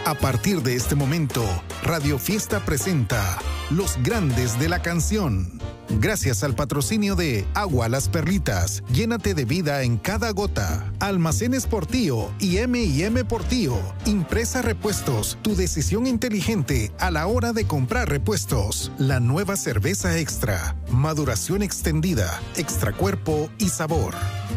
A partir de este momento, Radio Fiesta presenta Los Grandes de la Canción. Gracias al patrocinio de Agua Las Perlitas, llénate de vida en cada gota. Almacenes Portillo y M&M Portillo. Impresa Repuestos, tu decisión inteligente a la hora de comprar repuestos. La nueva cerveza extra, maduración extendida, extra cuerpo y sabor.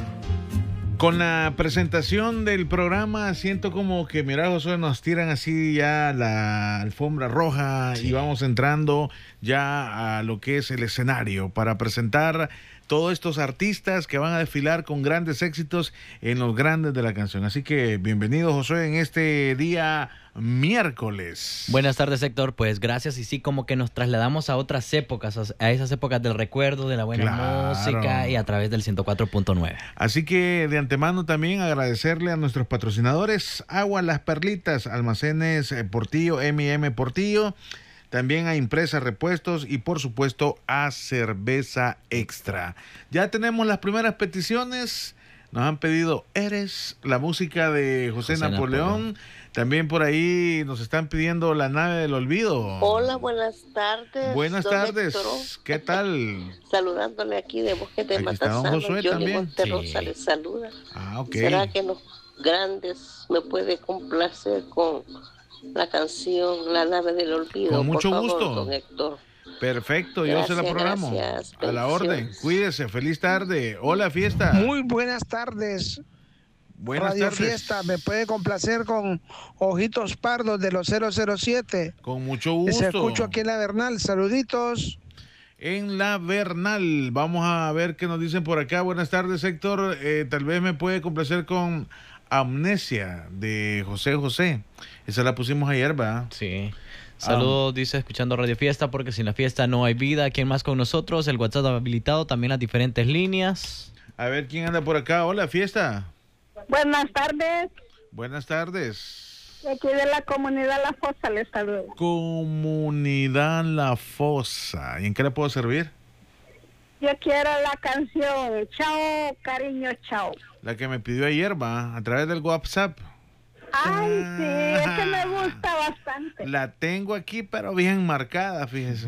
Con la presentación del programa siento como que, mira, Josué, nos tiran así ya la alfombra roja, sí, y vamos entrando ya a lo que es el escenario para presentar todos estos artistas que van a desfilar con grandes éxitos en los grandes de la canción. Así que bienvenido, Josué, en este día miércoles. Buenas tardes, Héctor. Pues gracias. Y sí, como que nos trasladamos a otras épocas, a esas épocas del recuerdo, de la buena música, y a través del 104.9. Así que de antemano también agradecerle a nuestros patrocinadores: Agua Las Perlitas, Almacenes Portillo, M&M Portillo, también a Impresa Repuestos y por supuesto a Cerveza Extra. Ya tenemos las primeras peticiones. Nos han pedido Eres, la música de José Napoleón. También por ahí nos están pidiendo La Nave del Olvido. Hola, buenas tardes. Buenas tardes. Héctor. ¿Qué tal? Saludándole aquí de Bosque de Matasano. Josué también. Monterrosa les saluda. Ok. ¿Será que los grandes me puede complacer con la canción La Nave del Olvido? Con mucho por favor, gusto. don Héctor. Perfecto, Gracias, yo se la programo. Gracias, a la orden. Cuídese, feliz tarde. Hola, Fiesta. Muy buenas tardes. Buenas Radio tardes. Fiesta, me puede complacer con Ojitos Pardos de los 007. Con mucho gusto. Les escucho aquí en La Bernal. Saluditos. En La Bernal. Vamos a ver qué nos dicen por acá. Buenas tardes, Héctor. Tal vez me puede complacer con Amnesia de José José. Esa la pusimos ayer, ¿verdad? Sí. Saludos, dice, escuchando Radio Fiesta, porque sin la fiesta no hay vida. ¿Quién más con nosotros? El WhatsApp habilitado, también las diferentes líneas. A ver quién anda por acá. Hola, Fiesta. Buenas tardes. Buenas tardes. Aquí de la comunidad La Fosa les saludo. Comunidad La Fosa. ¿Y en qué le puedo servir? Yo quiero la canción Chao, cariño, chao. La que me pidió ayer, va, a través del WhatsApp. Ay, sí, es que me gusta bastante. La tengo aquí, pero bien marcada, fíjese.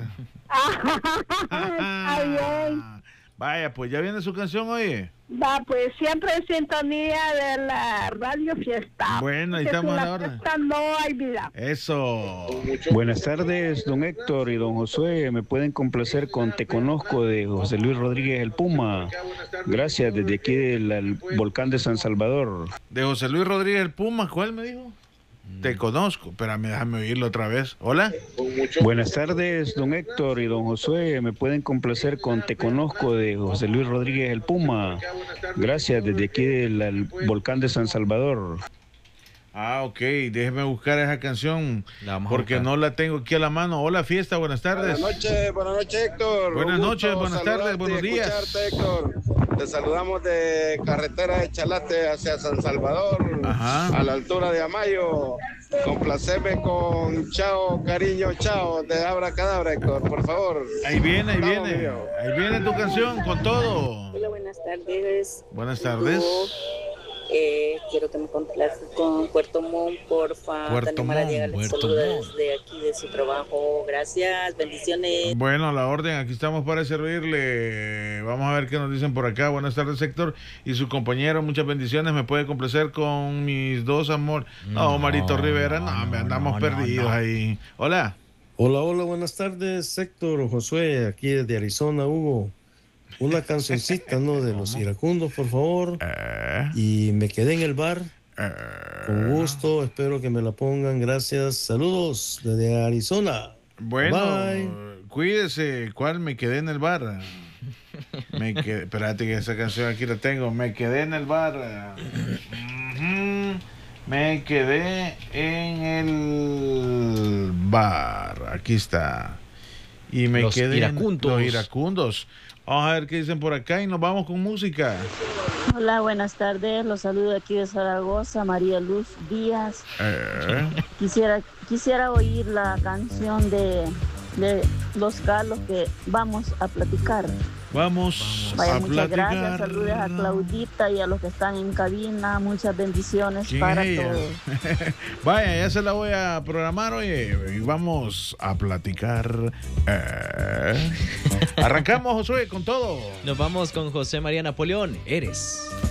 Está bien. Vaya, pues ya viene su canción, oye. Va, pues siempre en sintonía de la Radio Fiesta. Bueno, ahí estamos a la orden. No hay vida. Eso. Buenas tardes, don Héctor y don Josué. Me pueden complacer con Te Conozco de José Luis Rodríguez el Puma. Gracias, desde aquí del volcán de San Salvador. De José Luis Rodríguez el Puma, ¿cuál me dijo? Te conozco, pero déjame oírlo otra vez. Hola. Buenas tardes, don Héctor y don Josué. Me pueden complacer con Te Conozco de José Luis Rodríguez el Puma. Gracias, desde aquí del volcán de San Salvador. Ah, ok, déjeme buscar esa canción porque no la tengo aquí a la mano. Hola, Fiesta, buenas tardes. Buenas noches, Héctor. Buenas noches, buenas tardes, buenos días. Héctor. Te saludamos de carretera de Chalate hacia San Salvador, a la altura de Amayo. Complaceme con Chao, cariño, chao, de Abracadabra, Héctor, por favor. Ahí viene, ahí viene tu canción con todo. Hola, buenas tardes. Buenas tardes. Quiero que me complaces con Puerto Montt, porfa. Puerto Montt, les saluda desde aquí de su trabajo. Gracias, bendiciones. Bueno, a la orden, aquí estamos para servirle. Vamos a ver qué nos dicen por acá. Buenas tardes, Héctor y su compañero, muchas bendiciones. Me puede complacer con Mis Dos Amores. No, Marito Rivera, andamos perdidos ahí. Hola. Hola, buenas tardes, Héctor, Josué, aquí desde Arizona, Hugo. Una cancioncita, ¿no? De los iracundos, por favor. Y Me Quedé en el Bar. Con gusto, espero que me la pongan. Gracias. Saludos desde Arizona. Bueno, bye. Cuídese. ¿Cuál? Me quedé en el bar. Espérate que esa canción aquí la tengo. Me quedé en el bar. Me quedé en el bar. Aquí está. Y me quedé iracundos. Los iracundos. Vamos a ver qué dicen por acá y nos vamos con música. Hola, buenas tardes. Los saludo aquí de Zaragoza, María Luz Díaz. Quisiera oír la canción de Los Carlos que vamos a platicar. Vamos Vaya, a muchas platicar. gracias, saludos a Claudita y a los que están en cabina, muchas bendiciones para todos. Vaya, ya se la voy a programar, oye, y vamos a platicar. Arrancamos, Josué, con todo. Nos vamos con José María Napoleón. Eres.